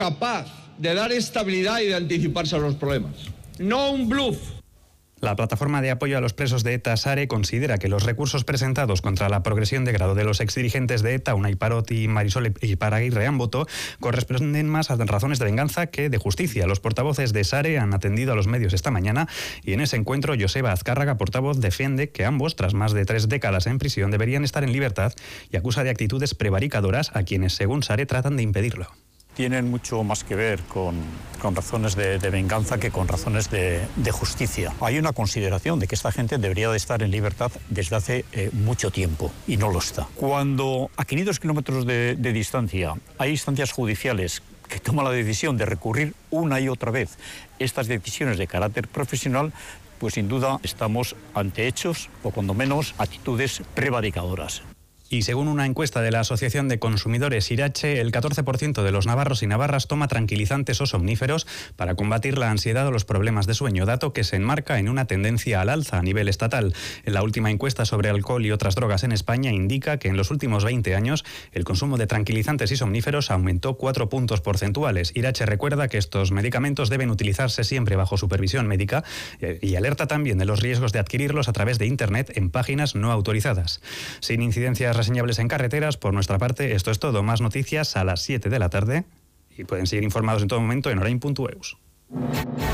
capaz de dar estabilidad y de anticiparse a los problemas. No un bluff. La plataforma de apoyo a los presos de ETA, SARE, considera que los recursos presentados contra la progresión de grado de los exdirigentes de ETA, Unai Parot y Marisol Iparaguirre Amboto, corresponden más a razones de venganza que de justicia. Los portavoces de SARE han atendido a los medios esta mañana y en ese encuentro Joseba Azcárraga, portavoz, defiende que ambos, tras más de 3 décadas en prisión, deberían estar en libertad y acusa de actitudes prevaricadoras a quienes, según SARE, tratan de impedirlo. Tienen mucho más que ver con razones de venganza que con razones de justicia. Hay una consideración de que esta gente debería de estar en libertad desde hace mucho tiempo y no lo está. Cuando a 500 kilómetros de distancia hay instancias judiciales que toman la decisión de recurrir una y otra vez estas decisiones de carácter profesional, pues sin duda estamos ante hechos o cuando menos actitudes prevaricadoras. Y según una encuesta de la Asociación de Consumidores Irache, el 14% de los navarros y navarras toma tranquilizantes o somníferos para combatir la ansiedad o los problemas de sueño, dato que se enmarca en una tendencia al alza a nivel estatal. En la última encuesta sobre alcohol y otras drogas en España indica que en los últimos 20 años el consumo de tranquilizantes y somníferos aumentó 4 puntos porcentuales. Irache recuerda que estos medicamentos deben utilizarse siempre bajo supervisión médica y alerta también de los riesgos de adquirirlos a través de Internet en páginas no autorizadas. Sin incidencias reseñables en carreteras, por nuestra parte, esto es todo. Más noticias a las 7 de la tarde y pueden seguir informados en todo momento en orain.eus.